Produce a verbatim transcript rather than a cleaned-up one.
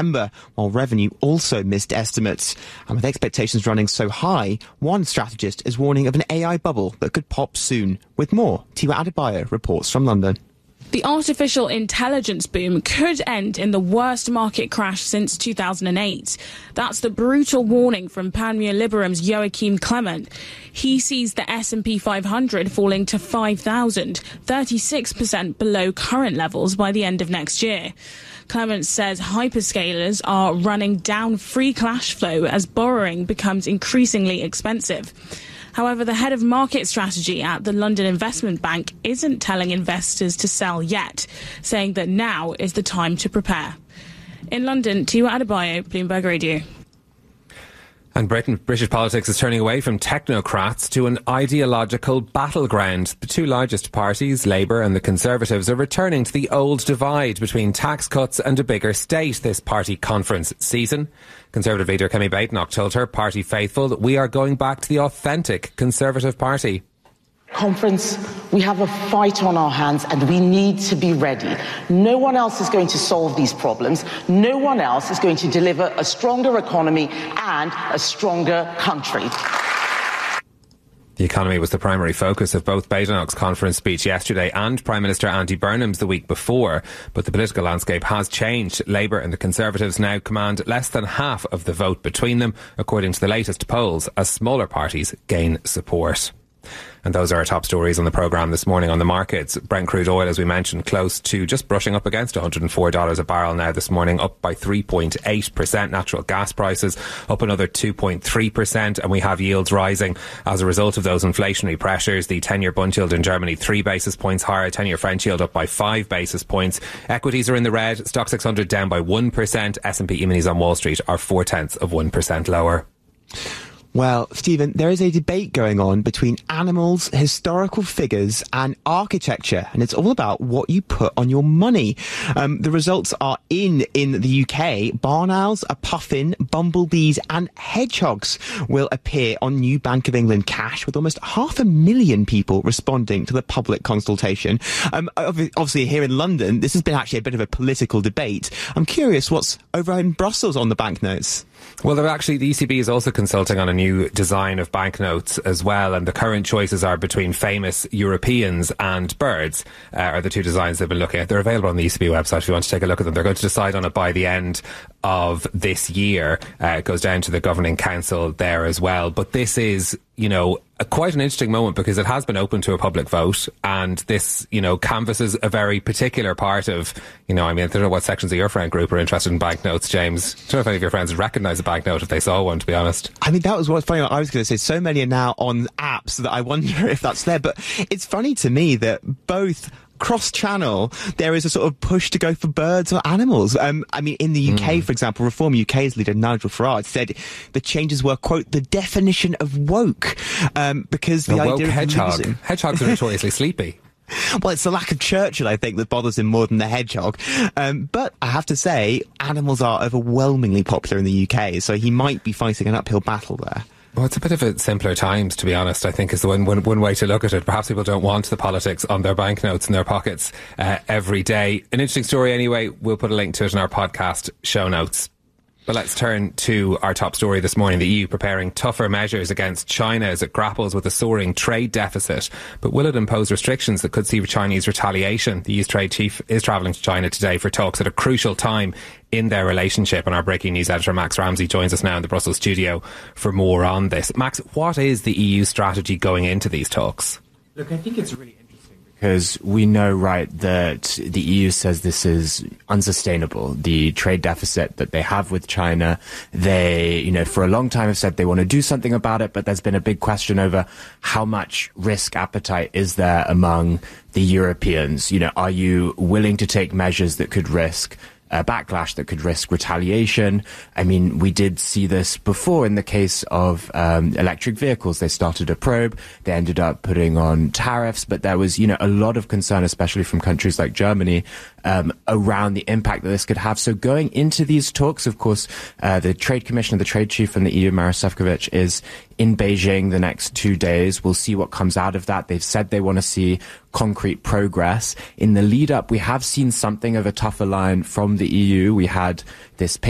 September, while revenue also missed estimates. And with expectations running so high, one strategist is warning of an A I bubble that could pop soon. With more, Tiwa Adebayo reports from London. The artificial intelligence boom could end in the worst market crash since two thousand eight. That's the brutal warning from Panmure Liberum's Joachim Clement. He sees the S and P five hundred falling to five thousand, thirty-six percent below current levels by the end of next year. Clement says hyperscalers are running down free cash flow as borrowing becomes increasingly expensive. However, the head of market strategy at the London Investment Bank isn't telling investors to sell yet, saying that now is the time to prepare. In London, Tiwa Adebayo, Bloomberg Radio. And Britain, British politics is turning away from technocrats to an ideological battleground. The two largest parties, Labour and the Conservatives, are returning to the old divide between tax cuts and a bigger state this party conference season. Conservative leader Kemi Badenoch told her party faithful that we are going back to the authentic Conservative Party. Conference, we have a fight on our hands and we need to be ready. No one else is going to solve these problems. No one else is going to deliver a stronger economy and a stronger country. The economy was the primary focus of both Badenoch's conference speech yesterday and Prime Minister Andy Burnham's the week before. But the political landscape has changed. Labour and the Conservatives now command less than half of the vote between them, according to the latest polls, as smaller parties gain support. And those are our top stories on the programme this morning on the markets. Brent crude oil, as we mentioned, close to just brushing up against one hundred four dollars a barrel now this morning, up by three point eight percent. Natural gas prices up another two point three percent. And we have yields rising as a result of those inflationary pressures. The ten-year bund yield in Germany, three basis points higher. ten-year French yield up by five basis points. Equities are in the red. Stock six hundred down by one percent. S and P E-minis on Wall Street are four-tenths of one percent lower. Well, Stephen, there is a debate going on between animals, historical figures and architecture, and it's all about what you put on your money. Um, the results are in in the U K. Barn owls, a puffin, bumblebees and hedgehogs will appear on new Bank of England cash, with almost half a million people responding to the public consultation. Um, obviously, here in London, this has been actually a bit of a political debate. I'm curious what's over in Brussels on the banknotes. Well, they're actually, the E C B is also consulting on a new design of banknotes as well, and the current choices are between famous Europeans and birds, uh, are the two designs they've been looking at. They're available on the E C B website if you want to take a look at them. They're going to decide on it by the end of this year. Uh, it goes down to the governing council there as well. But this is, you know, a, quite an interesting moment because it has been open to a public vote, and this, you know, canvasses a very particular part of, you know, I mean, I don't know what sections of your friend group are interested in banknotes, James. I don't know if any of your friends would recognise a banknote if they saw one, to be honest. I mean, that was what's funny. I was going to say, so many are now on apps that I wonder if that's there. But it's funny to me that both cross-channel, there is a sort of push to go for birds or animals. Um, I mean, in the U K, mm. for example, Reform U K's leader Nigel Farage said the changes were, quote, the definition of woke, um, because the, the idea woke of hedgehog. losing... Hedgehogs are notoriously sleepy. Well, it's the lack of Churchill, I think, that bothers him more than the hedgehog. Um, but I have to say, animals are overwhelmingly popular in the U K, so he might be fighting an uphill battle there. Well, it's a bit of a simpler times, to be honest, I think is the one, one, one way to look at it. Perhaps people don't want the politics on their banknotes in their pockets uh, every day. An interesting story anyway. We'll put a link to it in our podcast show notes. But let's turn to our top story this morning. The E U preparing tougher measures against China as it grapples with a soaring trade deficit. But will it impose restrictions that could see Chinese retaliation? The E U's trade chief is travelling to China today for talks at a crucial time in their relationship. And our breaking news editor, Max Ramsey, joins us now in the Brussels studio for more on this. Max, what is the E U strategy going into these talks? Look, I think it's really because we know, right, that the E U says this is unsustainable. The trade deficit that they have with China, they, you know, for a long time have said they want to do something about it, but there's been a big question over how much risk appetite is there among the Europeans. You know, are you willing to take measures that could risk a backlash, that could risk retaliation? I mean, we did see this before in the case of um, electric vehicles. They started a probe, they ended up putting on tariffs, but there was, you know, a lot of concern, especially from countries like Germany, um, around the impact that this could have. So going into these talks, of course, uh, the Trade Commissioner, the Trade Chief from the E U, Maroš Šefčovič, is in Beijing the next two days. We'll see what comes out of that. They've said they want to see concrete progress. In the lead up, we have seen something of a tougher line from the E U. We had this